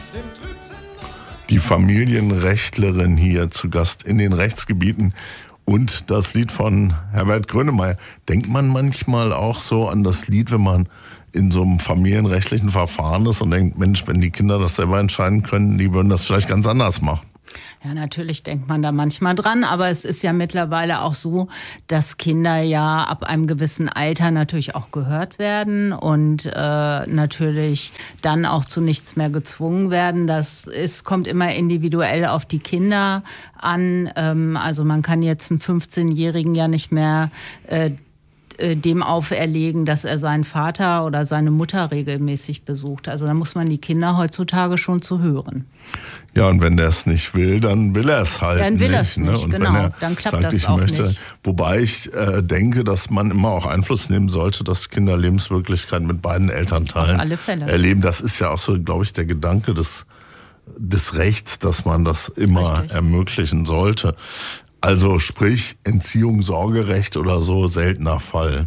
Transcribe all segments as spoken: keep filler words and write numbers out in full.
Die Familienrechtlerin hier zu Gast in den Rechtsgebieten und das Lied von Herbert Grönemeyer. Denkt man manchmal auch so an das Lied, wenn man in so einem familienrechtlichen Verfahren ist und denkt, Mensch, wenn die Kinder das selber entscheiden können, die würden das vielleicht ganz anders machen. Ja, natürlich denkt man da manchmal dran, aber es ist ja mittlerweile auch so, dass Kinder ja ab einem gewissen Alter natürlich auch gehört werden und äh, natürlich dann auch zu nichts mehr gezwungen werden. Das ist, kommt immer individuell auf die Kinder an. Ähm, also man kann jetzt einen fünfzehnjährigen ja nicht mehr äh, dem auferlegen, dass er seinen Vater oder seine Mutter regelmäßig besucht. Also da muss man die Kinder heutzutage schon zu hören. Ja, und wenn der es nicht will, dann will er es halt dann will er es nicht. nicht, Ne? Und genau. wenn er dann klappt sagt, das ich auch möchte, nicht. Wobei ich äh, denke, dass man immer auch Einfluss nehmen sollte, dass Kinder Lebenswirklichkeit mit beiden Elternteilen Auf alle Fälle. erleben. Das ist ja auch so, glaube ich, der Gedanke des, des Rechts, dass man das immer Richtig. ermöglichen sollte. Also sprich Entziehung, Sorgerecht oder so, seltener Fall.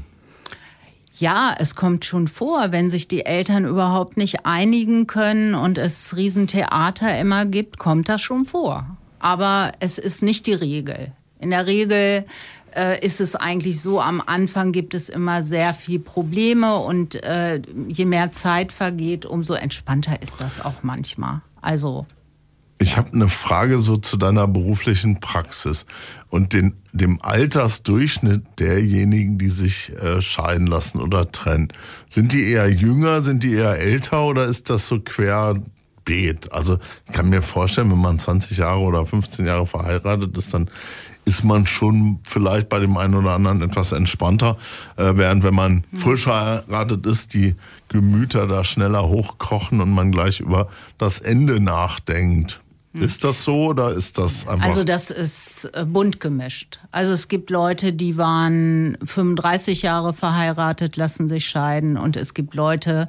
Ja, es kommt schon vor, wenn sich die Eltern überhaupt nicht einigen können und es Riesentheater immer gibt, kommt das schon vor. Aber es ist nicht die Regel. In der Regel äh, ist es eigentlich so, am Anfang gibt es immer sehr viel Probleme und äh, je mehr Zeit vergeht, umso entspannter ist das auch manchmal. Also Ich habe eine Frage so zu deiner beruflichen Praxis und den, dem Altersdurchschnitt derjenigen, die sich äh, scheiden lassen oder trennen. Sind die eher jünger, sind die eher älter oder ist das so querbeet? Also ich kann mir vorstellen, wenn man zwanzig Jahre oder fünfzehn Jahre verheiratet ist, dann ist man schon vielleicht bei dem einen oder anderen etwas entspannter, äh, während wenn man mhm. frisch verheiratet ist, die Gemüter da schneller hochkochen und man gleich über das Ende nachdenkt. Ist das so oder ist das einfach... Also das ist bunt gemischt. Also es gibt Leute, die waren fünfunddreißig Jahre verheiratet, lassen sich scheiden. Und es gibt Leute,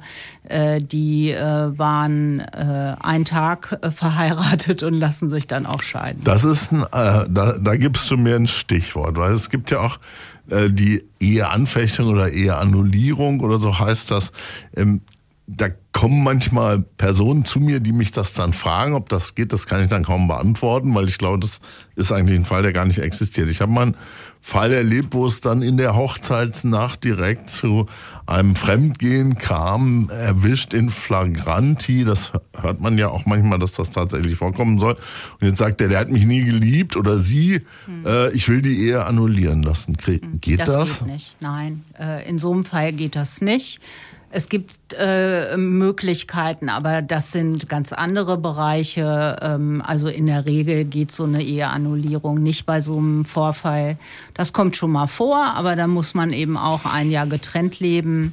die waren einen Tag verheiratet und lassen sich dann auch scheiden. Das ist ein, äh, da, da gibst du mir ein Stichwort, weil es gibt ja auch äh, die Eheanfechtung oder Eheannullierung oder so heißt das. Ähm, Da kommen manchmal Personen zu mir, die mich das dann fragen, ob das geht. Das kann ich dann kaum beantworten, weil ich glaube, das ist eigentlich ein Fall, der gar nicht existiert. Ich habe mal einen Fall erlebt, wo es dann in der Hochzeitsnacht direkt zu einem Fremdgehen kam, erwischt in Flagranti. Das hört man ja auch manchmal, dass das tatsächlich vorkommen soll. Und jetzt sagt er, der hat mich nie geliebt oder sie, hm. äh, ich will die Ehe annullieren lassen. Geht das? Das geht nicht, nein. Äh, in so einem Fall geht das nicht. Es gibt äh, Möglichkeiten, aber das sind ganz andere Bereiche. Ähm, also in der Regel geht so eine Eheannullierung nicht bei so einem Vorfall. Das kommt schon mal vor, aber da muss man eben auch ein Jahr getrennt leben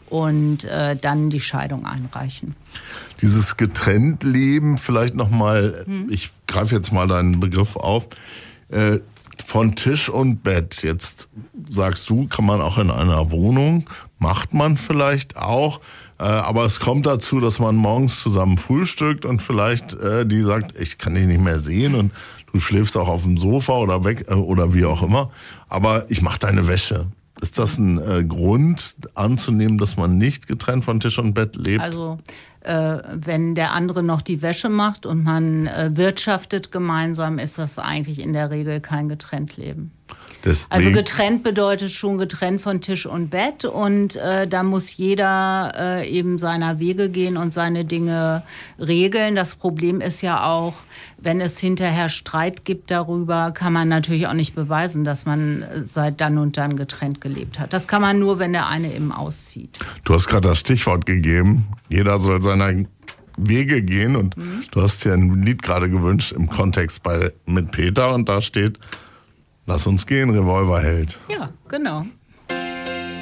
und äh, dann die Scheidung einreichen. Dieses Getrenntleben, vielleicht nochmal, hm. ich greife jetzt mal deinen Begriff auf, äh, von Tisch und Bett. Jetzt sagst du, kann man auch in einer Wohnung, macht man vielleicht auch, äh, aber es kommt dazu, dass man morgens zusammen frühstückt und vielleicht äh, die sagt, ich kann dich nicht mehr sehen und du schläfst auch auf dem Sofa oder weg äh, oder wie auch immer, aber ich mache deine Wäsche. Ist das ein äh, Grund anzunehmen, dass man nicht getrennt von Tisch und Bett lebt? Also äh, wenn der andere noch die Wäsche macht und man äh, wirtschaftet gemeinsam, ist das eigentlich in der Regel kein Getrenntleben. Deswegen. Also getrennt bedeutet schon getrennt von Tisch und Bett und äh, da muss jeder äh, eben seiner Wege gehen und seine Dinge regeln. Das Problem ist ja auch, wenn es hinterher Streit gibt darüber, kann man natürlich auch nicht beweisen, dass man seit dann und dann getrennt gelebt hat. Das kann man nur, wenn der eine eben auszieht. Du hast gerade das Stichwort gegeben, jeder soll seiner Wege gehen und mhm. du hast dir ein Lied gerade gewünscht im Kontext bei, mit Peter und da steht: Lass uns gehen, Revolverheld. Ja, genau.